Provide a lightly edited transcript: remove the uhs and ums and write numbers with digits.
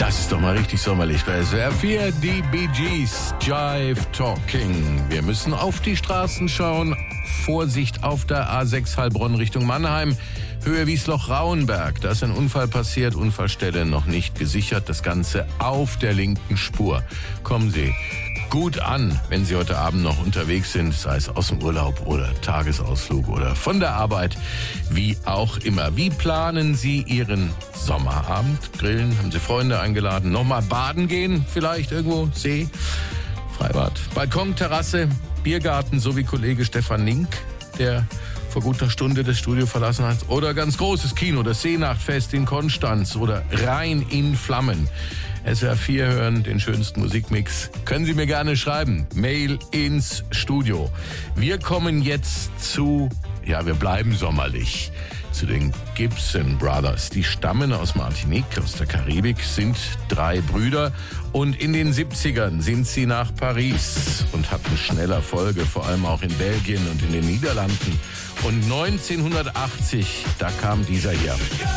Das ist doch mal richtig sommerlich bei SWR 4. Die Bee Gees, Jive Talking. Wir müssen auf die Straßen schauen. Vorsicht auf der A6 Heilbronn Richtung Mannheim. Höhe Wiesloch-Rauenberg. Da ist ein Unfall passiert. Unfallstelle noch nicht gesichert. Das Ganze auf der linken Spur. Kommen Sie gut an, wenn Sie heute Abend noch unterwegs sind, sei es aus dem Urlaub oder Tagesausflug oder von der Arbeit, wie auch immer. Wie planen Sie Ihren Sommerabend? Grillen? Haben Sie Freunde eingeladen? Nochmal baden gehen? Vielleicht irgendwo? See? Freibad? Balkon, Terrasse, Biergarten, so wie Kollege Stefan Nink, der vor guter Stunde das Studio verlassen hat. Oder ganz großes Kino, das Seenachtfest in Konstanz oder Rhein in Flammen. SWR 4 hören, den schönsten Musikmix. Können Sie mir gerne schreiben. Mail ins Studio. Wir kommen jetzt wir bleiben sommerlich, zu den Gibson Brothers. Die stammen aus Martinique, aus der Karibik, sind 3 Brüder. Und in den 70ern sind sie nach Paris und hatten schnell Erfolge, vor allem auch in Belgien und in den Niederlanden. Und 1980, da kam dieser hier.